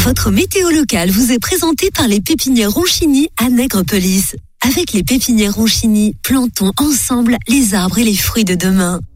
Votre météo locale vous est présentée par les pépinières Ronchini à Nègrepelisse. Avec les pépinières Ronchini, plantons ensemble les arbres et les fruits de demain.